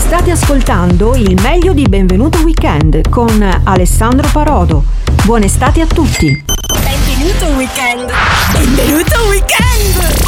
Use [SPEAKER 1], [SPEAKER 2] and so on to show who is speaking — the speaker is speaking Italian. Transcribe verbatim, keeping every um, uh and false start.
[SPEAKER 1] State ascoltando il meglio di Benvenuto Weekend con Alessandro Parodo. Buon estate a tutti.
[SPEAKER 2] Benvenuto Weekend. Benvenuto Weekend.